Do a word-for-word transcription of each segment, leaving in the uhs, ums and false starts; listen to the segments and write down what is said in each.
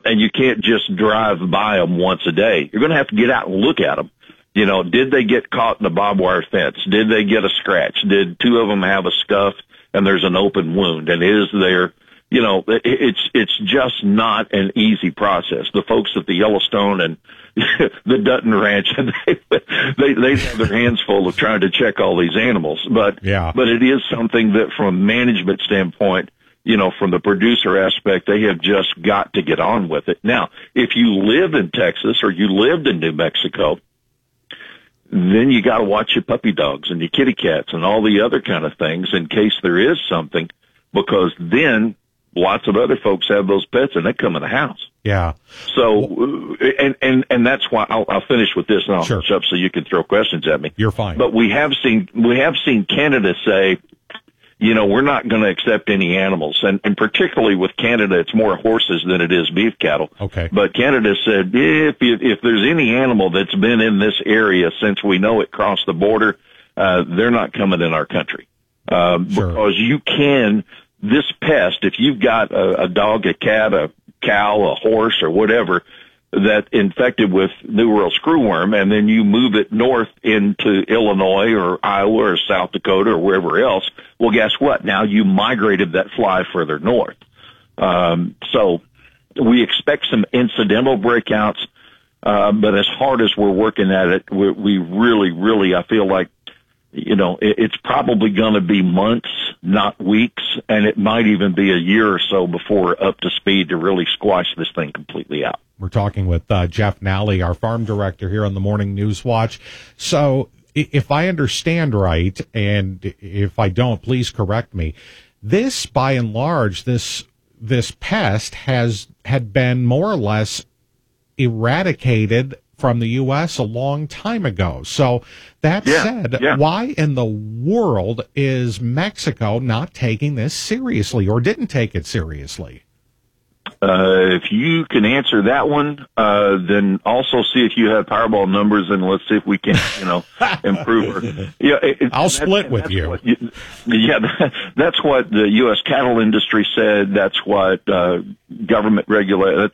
and you can't just drive by them once a day. You're going to have to get out and look at them. You know, did they get caught in the barbed wire fence? Did they get a scratch? Did two of them have a scuff and there's an open wound? And is there, you know, it's it's just not an easy process. The folks at the Yellowstone and the Dutton Ranch, they, they they have their hands full of trying to check all these animals. But yeah. but it is something that, from a management standpoint, you know, from the producer aspect, they have just got to get on with it. Now, if you live in Texas or you lived in New Mexico, then you got to watch your puppy dogs and your kitty cats and all the other kind of things in case there is something, because then lots of other folks have those pets and they come in the house. Yeah. So, and, and, and that's why I'll, I'll finish with this and I'll sure. finish up so you can throw questions at me. You're fine. But we have seen, we have seen Canada say, you know, we're not going to accept any animals. And, and particularly with Canada, it's more horses than it is beef cattle. Okay. But Canada said, if, if, if there's any animal that's been in this area since we know it crossed the border, uh, they're not coming in our country. Um, sure. Because you can, this pest, if you've got a, a dog, a cat, a cow, a horse, or whatever, that infected with New World screwworm, and then you move it north into Illinois or Iowa or South Dakota or wherever else, well, guess what? Now you migrated that fly further north. Um, so we expect some incidental breakouts, uh, but as hard as we're working at it, we, we really, really, I feel like, you know, it, it's probably going to be months, not weeks, and it might even be a year or so before we're up to speed to really squash this thing completely out. We're talking with uh, Jeff Nally, our farm director here on the Morning News Watch. So if I understand right, and if I don't, please correct me, this, by and large, this this pest has had been more or less eradicated from the U S a long time ago. So that yeah, said, yeah. why in the world is Mexico not taking this seriously, or didn't take it seriously? Uh, if you can answer that one, uh, then also see if you have Powerball numbers, and let's see if we can, you know, improve her. Yeah, it, I'll split with you. What, yeah, that's what the U S cattle industry said. That's what uh, government regulators.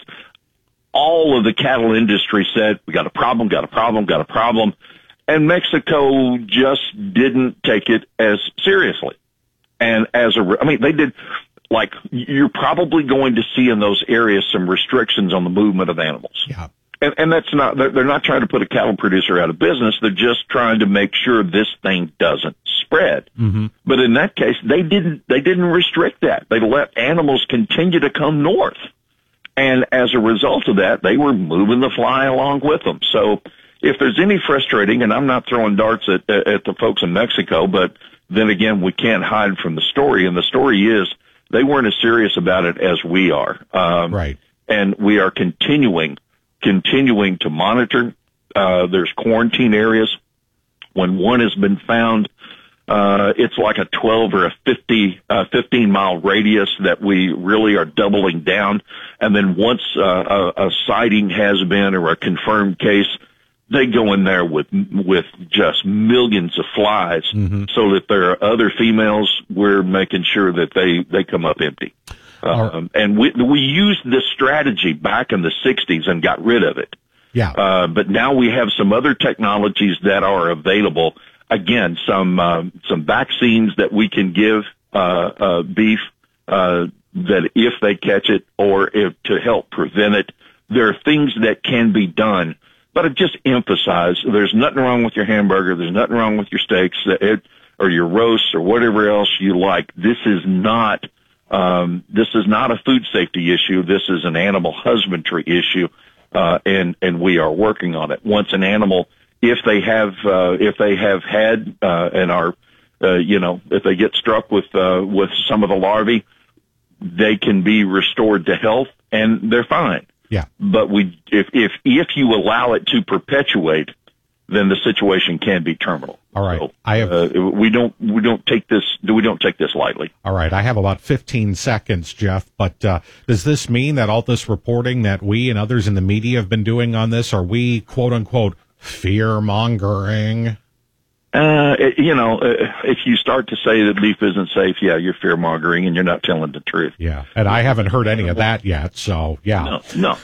All of the cattle industry said, we got a problem, got a problem, got a problem. And Mexico just didn't take it as seriously. And as a, I mean, they did, like, you're probably going to see in those areas some restrictions on the movement of animals. Yeah. And, and that's not, they're, they're not trying to put a cattle producer out of business. They're just trying to make sure this thing doesn't spread. Mm-hmm. But in that case, they didn't, they didn't restrict that. They let animals continue to come north. And as a result of that, they were moving the fly along with them. So if there's any frustrating, and I'm not throwing darts at, at the folks in Mexico, but then again, we can't hide from the story. And the story is they weren't as serious about it as we are. Um, right. And we are continuing, continuing to monitor. Uh, there's quarantine areas. When one has been found, Uh, it's like a twelve or a fifty, uh, fifteen mile radius that we really are doubling down. And then once, uh, a, a sighting has been or a confirmed case, they go in there with, with just millions of flies. Mm-hmm. So that there are other females, we're making sure that they, they come up empty. Um, and we, we used this strategy back in the sixties and got rid of it. Yeah. Uh, but now we have some other technologies that are available. Again, some uh, some vaccines that we can give uh, uh, beef uh, that if they catch it or if to help prevent it, there are things that can be done. But I just emphasize, there's nothing wrong with your hamburger. There's nothing wrong with your steaks it, or your roasts or whatever else you like. This is not um, this is not a food safety issue. This is an animal husbandry issue, uh, and and we are working on it. Once an animal If they have, uh, if they have had, uh, and are, uh, you know, if they get struck with, uh, with some of the larvae, they can be restored to health and they're fine. Yeah. But we, if, if, if you allow it to perpetuate, then the situation can be terminal. All right. So, I have, uh, we don't, we don't take this, we don't take this lightly. All right. I have about fifteen seconds, Jeff, but, uh, does this mean that all this reporting that we and others in the media have been doing on this, are we quote unquote fear mongering? Uh, it, you know, uh, if you start to say that beef isn't safe, yeah, you're fear mongering and you're not telling the truth. Yeah. And I haven't heard any of that yet. So yeah. No, no,